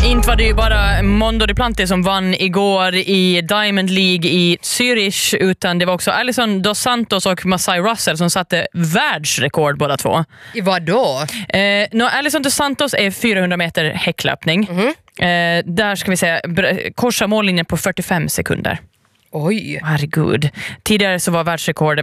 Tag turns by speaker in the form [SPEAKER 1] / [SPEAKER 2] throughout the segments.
[SPEAKER 1] Inte var det ju bara Mondo Duplantis som vann igår i Diamond League i Zürich, utan det var också Alison Dos Santos och Masai Russell som satte världsrekord båda två.
[SPEAKER 2] I vad då?
[SPEAKER 1] Alison Dos Santos är 400 meter häcklöpning. Där ska vi säga korsa mållinjen på 45 sekunder.
[SPEAKER 2] Oj.
[SPEAKER 1] Herregud. Tidigare så var världsrekordet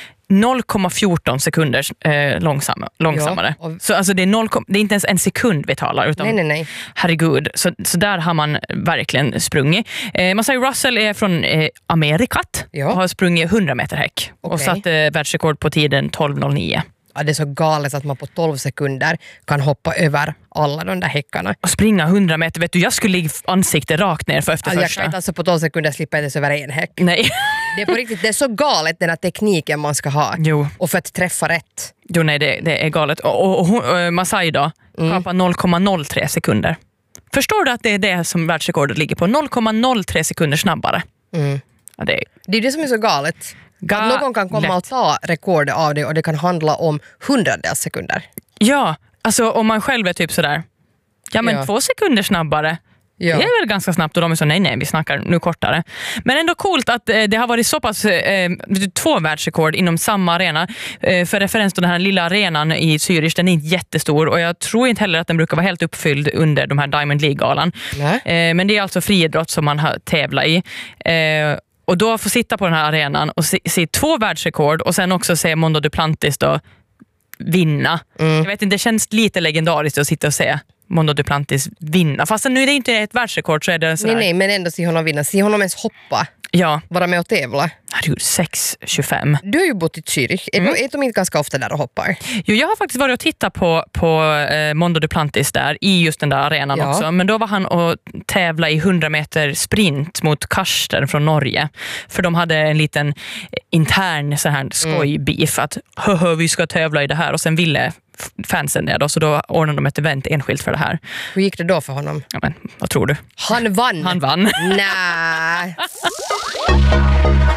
[SPEAKER 1] 0,14 sekunder långsammare.
[SPEAKER 2] Ja,
[SPEAKER 1] så alltså det är inte ens en sekund vi talar. Utan,
[SPEAKER 2] nej.
[SPEAKER 1] Herregud. Så där har man verkligen sprungit. Masai Russell är från Amerikat och har sprungit 100 meter häck. Och satte världsrekord på tiden 12.09.
[SPEAKER 2] Ja, det är så galet att man på 12 sekunder kan hoppa över alla de där häckarna.
[SPEAKER 1] Och springa 100 meter, vet du, jag skulle ligga ansiktet rakt ner för efter första.
[SPEAKER 2] Jag kan inte alltså på 12 sekunder slippa ens över en häck.
[SPEAKER 1] Nej.
[SPEAKER 2] Det är på riktigt, det är så galet den här tekniken man ska ha.
[SPEAKER 1] Jo.
[SPEAKER 2] Och för att träffa rätt.
[SPEAKER 1] Jo, nej, det är galet. Och Masai då kapar 0,03 sekunder. Förstår du att det är det som världsrekordet ligger på? 0,03 sekunder snabbare. Ja, det är det
[SPEAKER 2] som är så galet. Att någon kan komma och ta rekordet av det och det kan handla om hundradels sekunder.
[SPEAKER 1] Ja, alltså om man själv är typ sådär 2 sekunder snabbare. Ja. Det är väl ganska snabbt och de är så nej, vi snackar nu kortare. Men ändå coolt att det har varit så pass 2 världsrekord inom samma arena. För referens till den här lilla arenan i Zürich, den är inte jättestor och jag tror inte heller att den brukar vara helt uppfylld under de här Diamond League-galan. Men det är alltså friidrott som man har tävlat i. Och då får sitta på den här arenan och se 2 världsrekord och sen också se Mondo Duplantis då vinna. Jag vet inte, det känns lite legendariskt att sitta och se Mondo Duplantis vinna. Fast nu är det inte ett världsrekord så är det sådär.
[SPEAKER 2] Nej, men ändå se honom vinna. Se honom ens hoppa.
[SPEAKER 1] Ja.
[SPEAKER 2] Vara med och tävla.
[SPEAKER 1] Herregud, 6,25.
[SPEAKER 2] Du har ju bott i Zürich. Är de inte ganska ofta där och hoppar?
[SPEAKER 1] Jo, jag har faktiskt varit och tittat på Mondo Duplantis där i just den där arenan också. Men då var han och tävla i 100 meter sprint mot Karsten från Norge. För de hade en liten intern så här skojbeef att vi ska tävla i det här och sen ville fansen det då, så då ordnade de ett event enskilt för det här.
[SPEAKER 2] Hur gick det då för honom?
[SPEAKER 1] Ja, men vad tror du?
[SPEAKER 2] Han vann.
[SPEAKER 1] Han vann.
[SPEAKER 2] Nej.